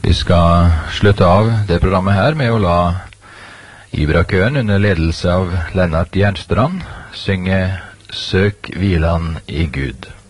Vi skal slutte av det programmet her med å la Ibrakøen under ledelse av Lennart Jernstrand synge «Søk hvilan i Gud».